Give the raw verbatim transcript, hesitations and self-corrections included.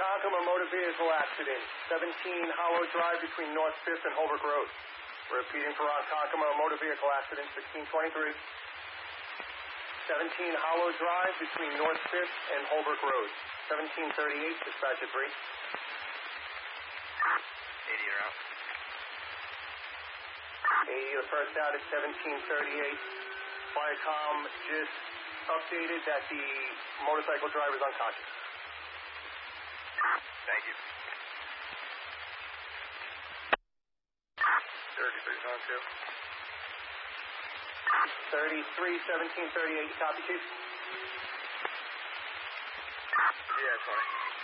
Ronkonkoma motor vehicle accident, seventeen Hollow Drive between North fifth and Holbrook Road. Repeating for Ronkonkoma motor vehicle accident, sixteen twenty-three. seventeen Hollow Drive between North fifth and Holbrook Road. seventeen thirty-eight, dispatch at three. eighty are out. eighty, the first out at seventeen thirty-eight. Firecom just updated that the motorcycle driver is unconscious. Thank you. thirty-three on two. thirty-three, seventeen thirty-eight, copy, Chief? Yeah, twenty.